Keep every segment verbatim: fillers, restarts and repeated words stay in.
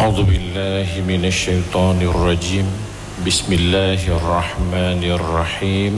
A'udzu billahi minasy syaithanir rajim. Bismillahirrahmanirrahim.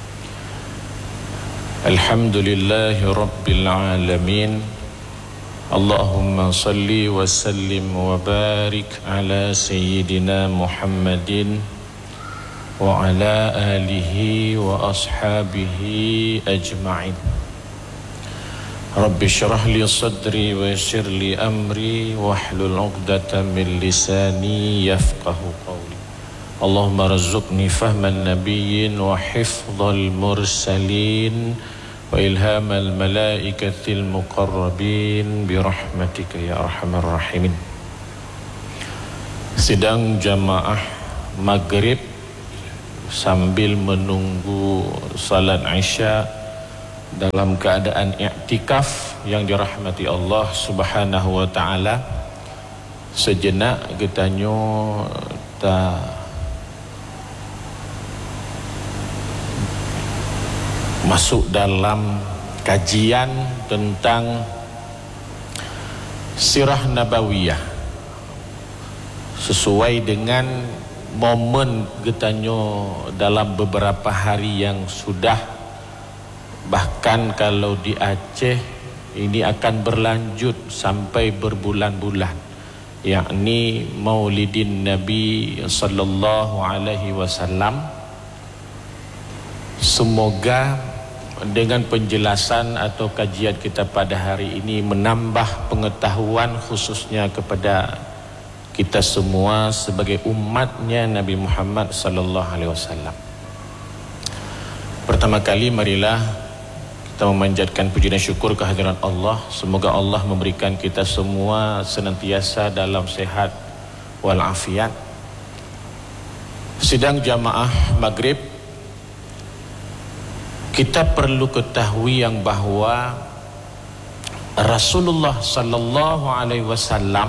Alhamdulillahi rabbil alamin. Allahumma salli wa sallim wa barik ala sayyidina Muhammadin wa ala alihi wa ashabihi ajma'in. Rabbi syrah li sadri wa yassir li amri wahlul 'uqdatam min lisani yafqahu qawli. Allahumma rzuqni fahman nabiyyin wa hifdzal mursalin wa ilhamal malaikatil muqarrabin bi rahmatika ya arhamar rahimin. Sidang jamaah maghrib sambil menunggu salat Isya dalam keadaan i'tikaf yang dirahmati Allah Subhanahu wa taala. Sejenak kita nyo ta masuk dalam kajian tentang sirah nabawiyah sesuai dengan momen kita nyo dalam beberapa hari yang sudah. Bahkan kalau di Aceh ini akan berlanjut sampai berbulan-bulan, yakni Maulidin Nabi sallallahu alaihi wasallam. Semoga dengan penjelasan atau kajian kita pada hari ini menambah pengetahuan khususnya kepada kita semua sebagai umatnya Nabi Muhammad sallallahu alaihi wasallam. Pertama kali marilah kita memanjatkan puji dan syukur kehadiran Allah. Semoga Allah memberikan kita semua senantiasa dalam sehat walafiat. Sidang jamaah maghrib, kita perlu ketahui yang bahwa Rasulullah sallallahu alaihi wasallam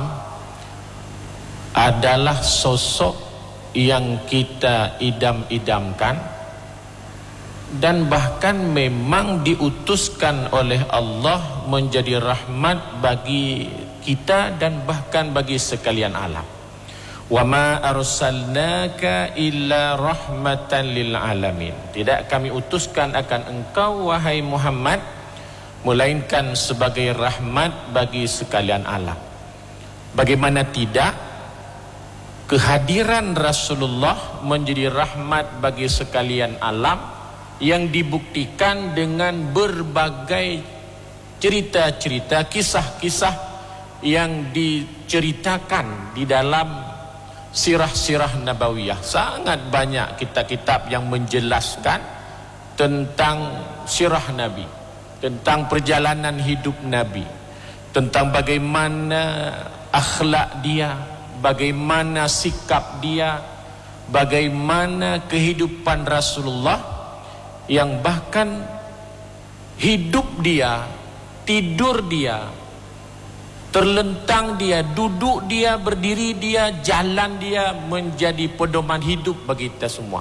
adalah sosok yang kita idam-idamkan dan bahkan memang diutuskan oleh Allah menjadi rahmat bagi kita dan bahkan bagi sekalian alam. Wa ma arsalnaka illa rahmatan lil alamin. Tidak kami utuskan akan engkau wahai Muhammad melainkan sebagai rahmat bagi sekalian alam. Bagaimana tidak, kehadiran Rasulullah menjadi rahmat bagi sekalian alam yang dibuktikan dengan berbagai cerita-cerita, kisah-kisah yang diceritakan di dalam sirah-sirah nabawiyah. Sangat banyak kitab-kitab yang menjelaskan tentang sirah Nabi, tentang perjalanan hidup Nabi, tentang bagaimana akhlak dia, bagaimana sikap dia, bagaimana kehidupan Rasulullah, yang bahkan hidup dia, tidur dia, terlentang dia, duduk dia, berdiri dia, jalan dia menjadi pedoman hidup bagi kita semua.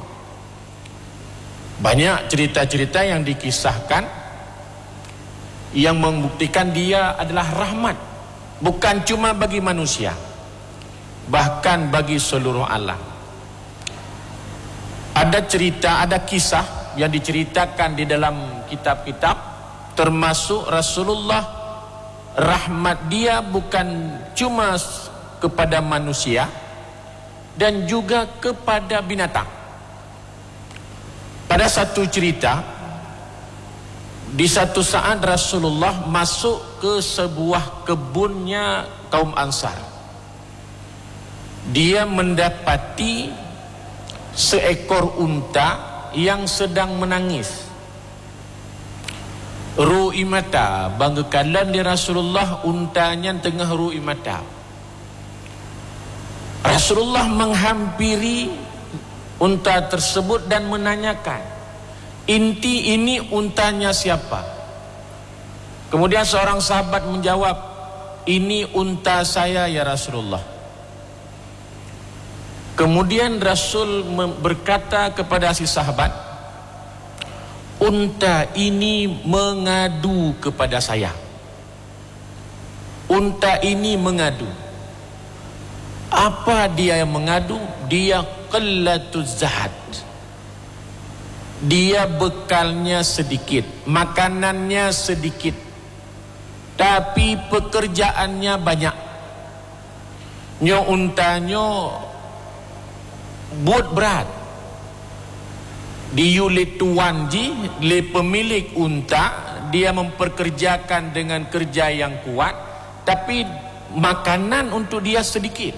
Banyak cerita-cerita yang dikisahkan yang membuktikan dia adalah rahmat, bukan cuma bagi manusia, bahkan bagi seluruh alam. Ada cerita, ada kisah yang diceritakan di dalam kitab-kitab, termasuk Rasulullah, rahmat dia bukan cuma kepada manusia dan juga kepada binatang. Pada satu cerita, di satu saat Rasulullah masuk ke sebuah kebunnya kaum Ansar. Dia mendapati seekor unta yang sedang menangis. Ru'i mata, banggakan di Rasulullah, untanya tengah ru'i mata. Rasulullah menghampiri unta tersebut dan menanyakan, "Inti ini untanya siapa?" Kemudian seorang sahabat menjawab, "Ini unta saya ya Rasulullah." Kemudian Rasul berkata kepada si sahabat, "Unta ini mengadu kepada saya. Unta ini mengadu. Apa dia yang mengadu? Dia qillatuz zahad. Dia bekalnya sedikit, makanannya sedikit, tapi pekerjaannya banyak. Nyo untanyo buat berat. Diu le tuan ji, le pemilik unta, dia memperkerjakan dengan kerja yang kuat, tapi makanan untuk dia sedikit.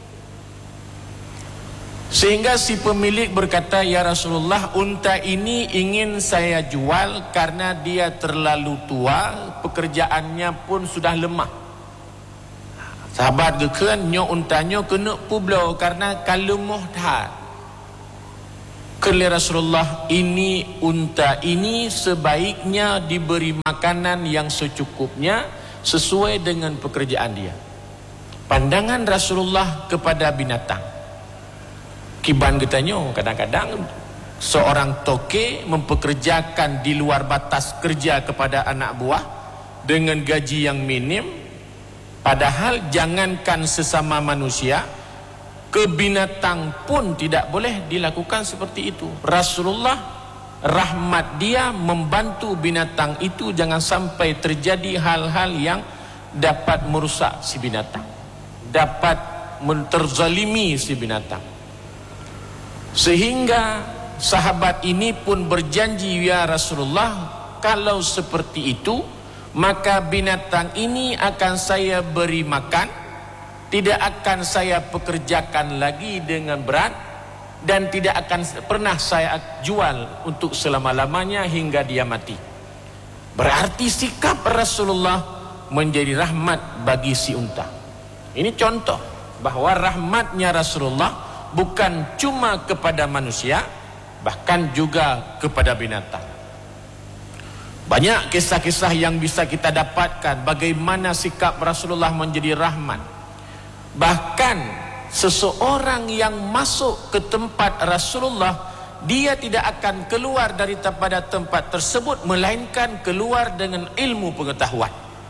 Sehingga si pemilik berkata, ya Rasulullah, unta ini ingin saya jual karena dia terlalu tua, pekerjaannya pun sudah lemah. Sahabat gekern, nyo untanya kena publo karena kalau muhdad. Kali Rasulullah, ini unta ini sebaiknya diberi makanan yang secukupnya sesuai dengan pekerjaan dia. Pandangan Rasulullah kepada binatang. Kiban katanya, kadang-kadang seorang toke mempekerjakan di luar batas kerja kepada anak buah dengan gaji yang minim, padahal jangankan sesama manusia, ke binatang pun tidak boleh dilakukan seperti itu. Rasulullah rahmat dia membantu binatang itu jangan sampai terjadi hal-hal yang dapat merusak si binatang, dapat terzalimi si binatang. Sehingga sahabat ini pun berjanji, ya Rasulullah, kalau seperti itu maka binatang ini akan saya beri makan, tidak akan saya pekerjakan lagi dengan berat, dan tidak akan pernah saya jual untuk selama-lamanya hingga dia mati. Berarti sikap Rasulullah menjadi rahmat bagi si unta. Ini contoh bahwa rahmatnya Rasulullah bukan cuma kepada manusia, bahkan juga kepada binatang. Banyak kisah-kisah yang bisa kita dapatkan bagaimana sikap Rasulullah menjadi rahmat. Bahkan seseorang yang masuk ke tempat Rasulullah, dia tidak akan keluar daripada tempat tersebut melainkan keluar dengan ilmu pengetahuan.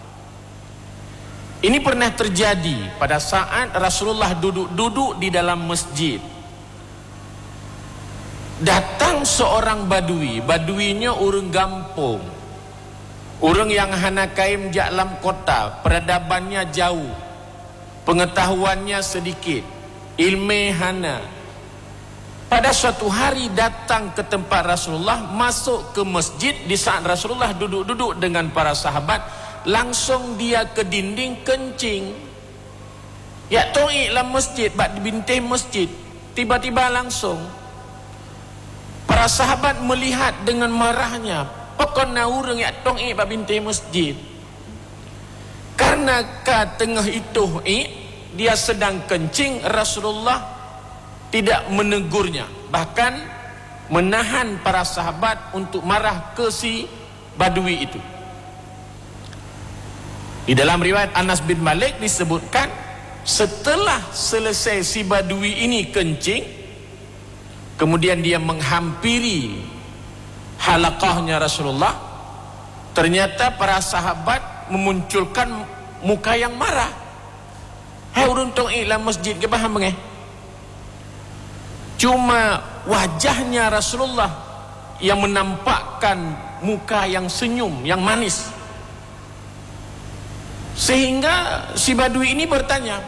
Ini pernah terjadi pada saat Rasulullah duduk-duduk di dalam masjid. Datang seorang badui, baduinya orang gampung, orang yang hana kaim dalam kota, peradabannya jauh, pengetahuannya sedikit, ilmu hana. Pada suatu hari datang ke tempat Rasulullah, masuk ke masjid di saat Rasulullah duduk-duduk dengan para sahabat, langsung dia ke dinding kencing. Ya to'i lah masjid, bak dibintih masjid. Tiba-tiba langsung para sahabat melihat dengan marahnya, pokoknya orang ya to'i bak bintih masjid. Karena ke tengah itu eh, dia sedang kencing, Rasulullah tidak menegurnya, bahkan menahan para sahabat untuk marah ke si badui itu. Di dalam riwayat Anas bin Malik disebutkan, setelah selesai si badui ini kencing, kemudian dia menghampiri halaqahnya Rasulullah, ternyata para sahabat memunculkan muka yang marah. Hai uruntung ilah masjid ke paham mengeh? Cuma wajahnya Rasulullah yang menampakkan muka yang senyum, yang manis. Sehingga si badui ini bertanya,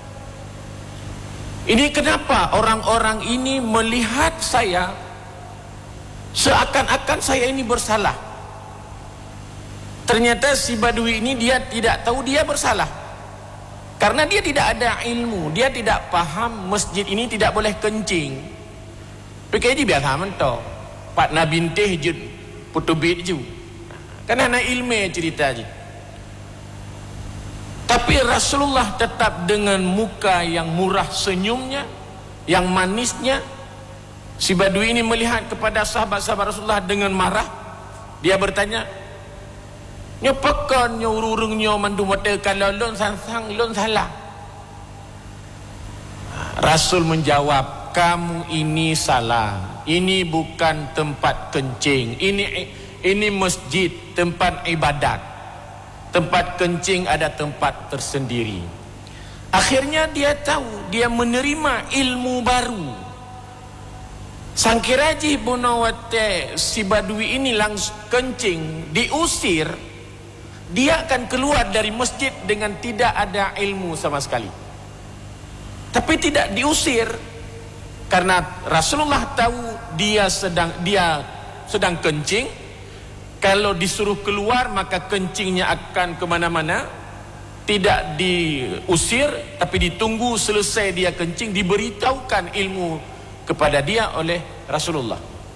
ini kenapa orang-orang ini melihat saya seakan-akan saya ini bersalah? Ternyata si badui ini dia tidak tahu dia bersalah, karena dia tidak ada ilmu, dia tidak paham masjid ini tidak boleh kencing. Pikir dia biasa mentok, Pak Nabi teh je putubit je, kan ada ilmu cerita je. Tapi Rasulullah tetap dengan muka yang murah senyumnya, yang manisnya. Si badui ini melihat kepada sahabat-sahabat Rasulullah dengan marah. Dia bertanya, nyopakan nyururungnya mandu mata kalau lon sang lon salah. Rasul menjawab, kamu ini salah. Ini bukan tempat kencing. Ini ini masjid, tempat ibadat. Tempat kencing ada tempat tersendiri. Akhirnya dia tahu, dia menerima ilmu baru. Sangkiraji bunawate si badui ini langsung kencing, diusir, dia akan keluar dari masjid dengan tidak ada ilmu sama sekali. Tapi tidak diusir, karena Rasulullah tahu dia sedang dia sedang kencing. Kalau disuruh keluar maka kencingnya akan kemana-mana. Tidak diusir, tapi ditunggu selesai dia kencing, diberitahukan ilmu kepada dia oleh Rasulullah.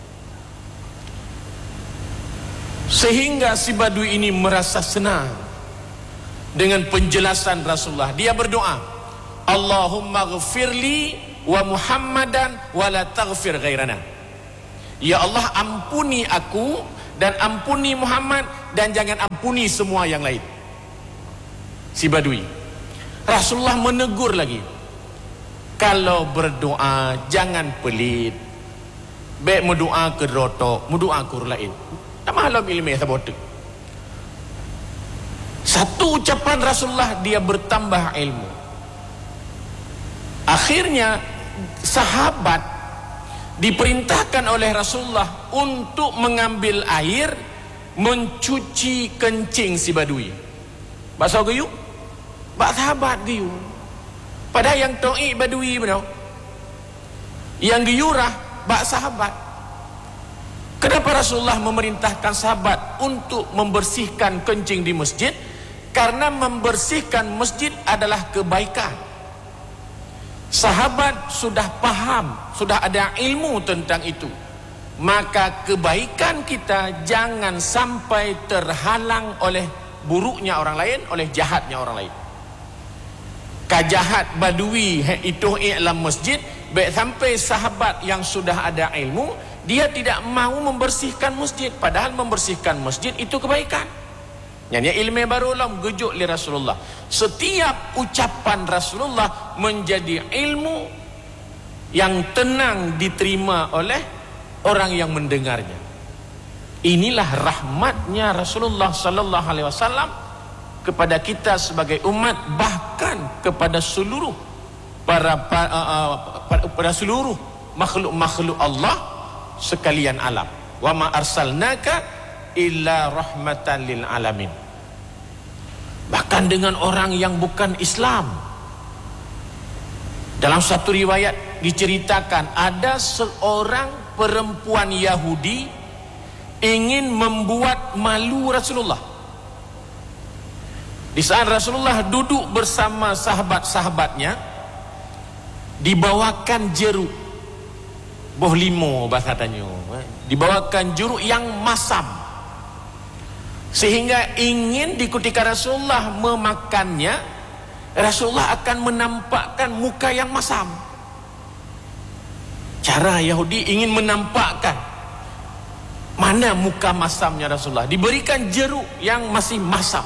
Sehingga si badui ini merasa senang dengan penjelasan Rasulullah. Dia berdoa, Allahumma ghfirli wa Muhammadan wa la taghfir ghairana. Ya Allah, ampuni aku dan ampuni Muhammad, dan jangan ampuni semua yang lain. Si badui. Rasulullah menegur lagi, kalau berdoa jangan pelit. Baik berdoa ke rotok, berdoa ke orang lain. Tak malam ilmiah tak bodoh. Satu ucapan Rasulullah dia bertambah ilmu. Akhirnya sahabat diperintahkan oleh Rasulullah untuk mengambil air mencuci kencing si badui. Bahasa geyu? Bak sahabat geyu. Padahal yang to'i badui benar. Yang giyurah bak sahabat. Kenapa Rasulullah memerintahkan sahabat untuk membersihkan kencing di masjid? Karena membersihkan masjid adalah kebaikan. Sahabat sudah paham, sudah ada ilmu tentang itu. Maka kebaikan kita jangan sampai terhalang oleh buruknya orang lain, oleh jahatnya orang lain. Kajahat badui itu dalam masjid, baik sampai sahabat yang sudah ada ilmu, dia tidak mau membersihkan masjid, padahal membersihkan masjid itu kebaikan. Yang ilmu baru lah gejuk li Rasulullah. Setiap ucapan Rasulullah menjadi ilmu yang tenang diterima oleh orang yang mendengarnya. Inilah rahmatnya Rasulullah sallallahu alaihi wasallam kepada kita sebagai umat, bahkan kepada seluruh para para, uh, para, para seluruh makhluk-makhluk Allah sekalian alam. Wa ma arsalnaka illa rahmatan lil alamin. Bahkan dengan orang yang bukan Islam. Dalam satu riwayat diceritakan ada seorang perempuan Yahudi ingin membuat malu Rasulullah. Di saat Rasulullah duduk bersama sahabat-sahabatnya, dibawakan jeruk, boh limo bahasa tanya, dibawakan jeruk yang masam, sehingga ingin di ketika Rasulullah memakannya, Rasulullah akan menampakkan muka yang masam. Cara Yahudi ingin menampakkan mana muka masamnya Rasulullah, diberikan jeruk yang masih masam.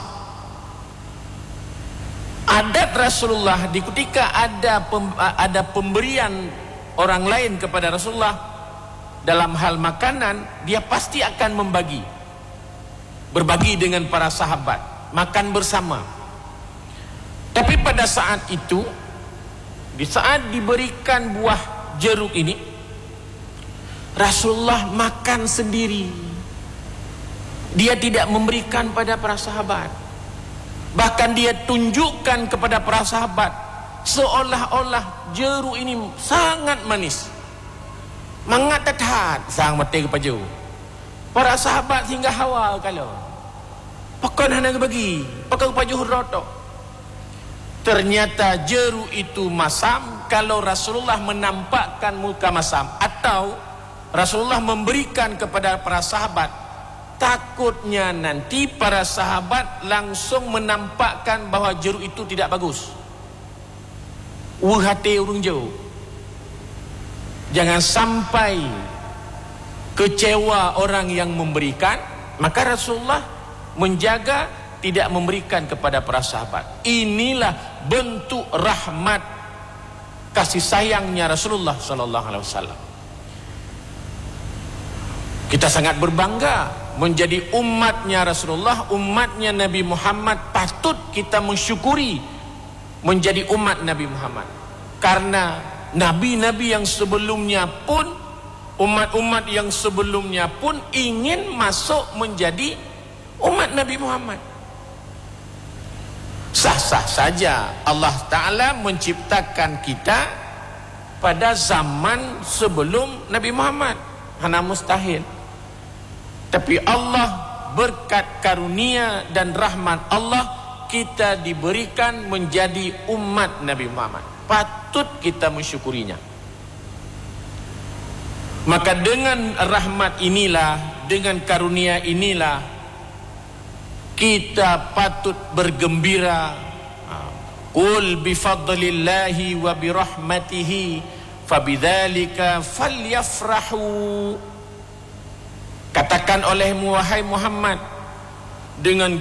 Adat Rasulullah di ketika ada pem, ada pemberian orang lain kepada Rasulullah dalam hal makanan, dia pasti akan membagi, berbagi dengan para sahabat, makan bersama. Tapi pada saat itu, di saat diberikan buah jeruk ini, Rasulullah makan sendiri. Dia tidak memberikan pada para sahabat. Bahkan dia tunjukkan kepada para sahabat seolah-olah jeruk ini sangat manis. Mangat tethat sang mati kepaju. Para sahabat hingga hawa kalau pakan hana bagi, pakan kepaju rotok. Ternyata jeruk itu masam kalau Rasulullah menampakkan muka masam, atau Rasulullah memberikan kepada para sahabat. Takutnya nanti para sahabat langsung menampakkan bahawa jeruk itu tidak bagus. Uhate urung jauh. Jangan sampai kecewa orang yang memberikan. Maka Rasulullah menjaga tidak memberikan kepada para sahabat. Inilah bentuk rahmat kasih sayangnya Rasulullah sallallahu alaihi wasallam. Kita sangat berbangga menjadi umatnya Rasulullah, umatnya Nabi Muhammad. Patut kita mensyukuri menjadi umat Nabi Muhammad. Karena nabi-nabi yang sebelumnya pun, umat-umat yang sebelumnya pun ingin masuk menjadi umat Nabi Muhammad. Sah-sah saja Allah Ta'ala menciptakan kita pada zaman sebelum Nabi Muhammad. Hana mustahil. Tapi Allah berkat karunia dan rahmat Allah, kita diberikan menjadi umat Nabi Muhammad. Patut kita mensyukurinya. Maka dengan rahmat inilah, dengan karunia inilah, kita patut bergembira. Qul bifadlillahi wa birahmatihi fabidzalika falyafrahu. Katakan olehmu wahai Muhammad, dengan